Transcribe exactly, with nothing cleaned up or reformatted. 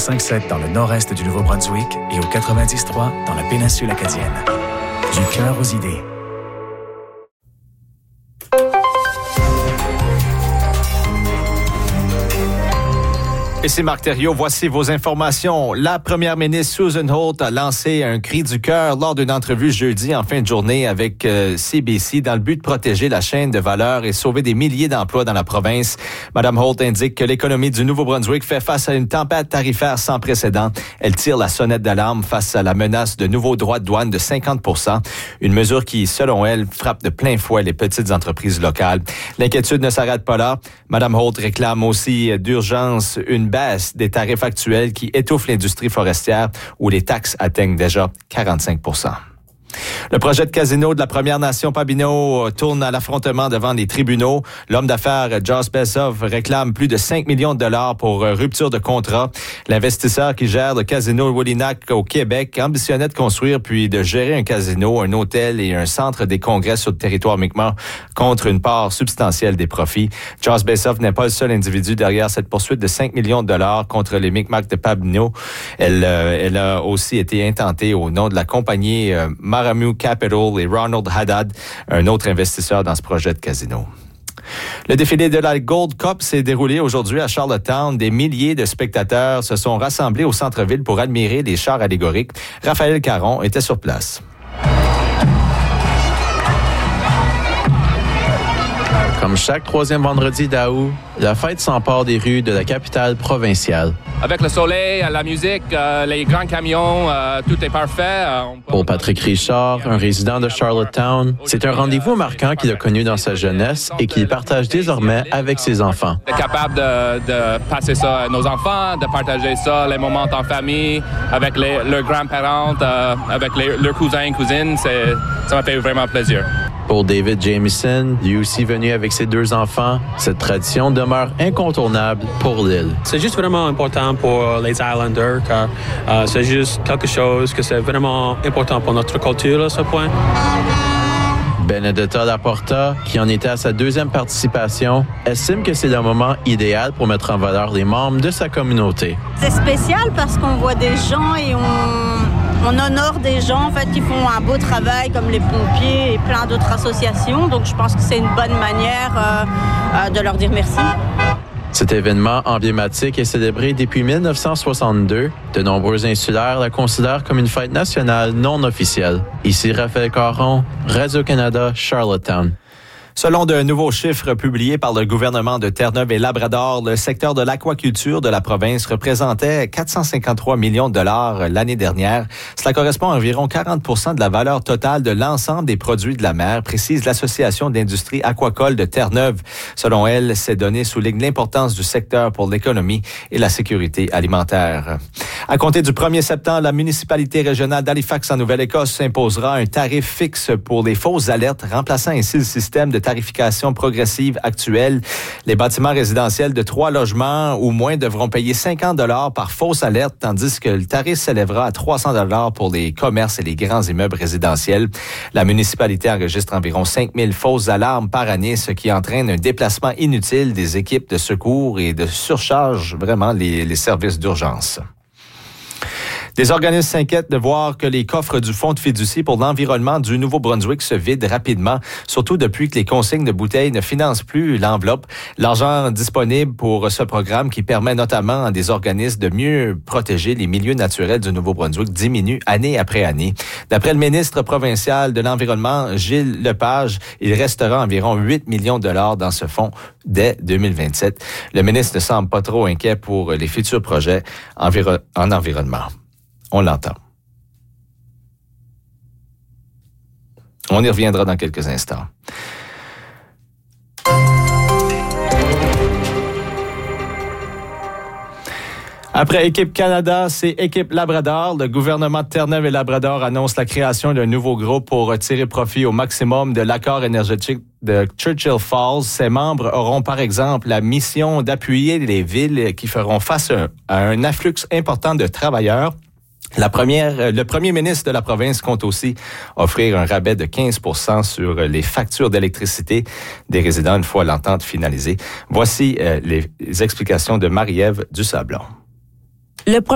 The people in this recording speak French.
cinq sept dans le nord-est du Nouveau-Brunswick et au quatre-vingt-dix trois dans la péninsule acadienne. Du cœur aux idées. Ici Marc Thériault, voici vos informations. La première ministre Susan Holt a lancé un cri du cœur lors d'une entrevue jeudi en fin de journée avec euh, C B C dans le but de protéger la chaîne de valeur et sauver des milliers d'emplois dans la province. Madame Holt indique que l'économie du Nouveau-Brunswick fait face à une tempête tarifaire sans précédent. Elle tire la sonnette d'alarme face à la menace de nouveaux droits de douane de cinquante pour cent, une mesure qui, selon elle, frappe de plein fouet les petites entreprises locales. L'inquiétude ne s'arrête pas là. Madame Holt réclame aussi d'urgence une baisse des tarifs actuels qui étouffent l'industrie forestière où les taxes atteignent déjà quarante-cinq pour cent. Le projet de casino de la Première Nation Pabineau tourne à l'affrontement devant les tribunaux. L'homme d'affaires Jos Besov réclame plus de cinq millions de dollars pour rupture de contrat. L'investisseur qui gère le casino Woolinack au Québec ambitionnait de construire puis de gérer un casino, un hôtel et un centre des congrès sur le territoire Mi'kmaq contre une part substantielle des profits. Jos Besov n'est pas le seul individu derrière cette poursuite de cinq millions de dollars contre les Mi'kmaq de Pabineau. Elle, euh, elle a aussi été intentée au nom de la compagnie euh, Maramu Capital et Ronald Haddad, un autre investisseur dans ce projet de casino. Le défilé de la Gold Cup s'est déroulé aujourd'hui à Charlottetown. Des milliers de spectateurs se sont rassemblés au centre-ville pour admirer les chars allégoriques. Raphaël Caron était sur place. Comme chaque troisième vendredi d'août, la fête s'empare des rues de la capitale provinciale. Avec le soleil, la musique, euh, les grands camions, euh, tout est parfait. Euh, peut... Pour Patrick Richard, un résident de Charlottetown, c'est un rendez-vous marquant qu'il a connu dans sa jeunesse et qu'il partage désormais avec ses enfants. On est capable de, de passer ça à nos enfants, de partager ça, les moments en famille, avec les, leurs grands-parents, euh, avec les, leurs cousins et cousines. C'est, ça m'a fait vraiment plaisir. Pour David Jamieson, lui aussi venu avec ses deux enfants, cette tradition demeure incontournable pour l'île. C'est juste vraiment important pour les Islanders, car euh, c'est juste quelque chose que c'est vraiment important pour notre culture à ce point. Benedetta Laporta, qui en était à sa deuxième participation, estime que c'est le moment idéal pour mettre en valeur les membres de sa communauté. C'est spécial parce qu'on voit des gens et on... On honore des gens en fait qui font un beau travail comme les pompiers et plein d'autres associations. Donc je pense que c'est une bonne manière euh, euh, de leur dire merci. Cet événement emblématique est célébré depuis mille neuf cent soixante-deux. De nombreux insulaires la considèrent comme une fête nationale non officielle. Ici Raphaël Caron, Radio-Canada, Charlottetown. Selon de nouveaux chiffres publiés par le gouvernement de Terre-Neuve et Labrador, le secteur de l'aquaculture de la province représentait quatre cent cinquante-trois millions de dollars l'année dernière. Cela correspond à environ quarante pour cent de la valeur totale de l'ensemble des produits de la mer, précise l'Association d'industrie aquacole de Terre-Neuve. Selon elle, ces données soulignent l'importance du secteur pour l'économie et la sécurité alimentaire. À compter du premier septembre, la municipalité régionale d'Halifax en Nouvelle-Écosse imposera un tarif fixe pour les fausses alertes, remplaçant ainsi le système de tarification progressive actuelle. Les bâtiments résidentiels de trois logements ou moins devront payer cinquante dollars par fausse alerte, tandis que le tarif s'élèvera à trois cents dollars pour les commerces et les grands immeubles résidentiels. La municipalité enregistre environ cinq mille fausses alarmes par année, ce qui entraîne un déplacement inutile des équipes de secours et de surcharge vraiment les, les services d'urgence. Des organismes s'inquiètent de voir que les coffres du Fonds de fiducie pour l'environnement du Nouveau-Brunswick se vident rapidement, surtout depuis que les consignes de bouteilles ne financent plus l'enveloppe. L'argent disponible pour ce programme, qui permet notamment à des organismes de mieux protéger les milieux naturels du Nouveau-Brunswick, diminue année après année. D'après le ministre provincial de l'Environnement, Gilles Lepage, il restera environ huit millions de dollars dans ce fonds dès deux mille vingt-sept. Le ministre ne semble pas trop inquiet pour les futurs projets enviro- en environnement. On l'entend. On y reviendra dans quelques instants. Après Équipe Canada, c'est Équipe Labrador. Le gouvernement de Terre-Neuve et Labrador annonce la création d'un nouveau groupe pour tirer profit au maximum de l'accord énergétique de Churchill Falls. Ses membres auront par exemple la mission d'appuyer les villes qui feront face à un afflux important de travailleurs. La première, le premier ministre de la province compte aussi offrir un rabais de quinze pour cent sur les factures d'électricité des résidents une fois l'entente finalisée. Voici euh, les explications de Marie-Ève Dusablon. Le